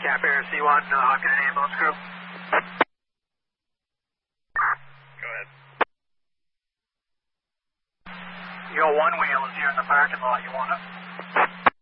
Cap Air C1, Hawkeye ambulance crew. Go ahead. Your one wheel is here in the parking lot. You want it?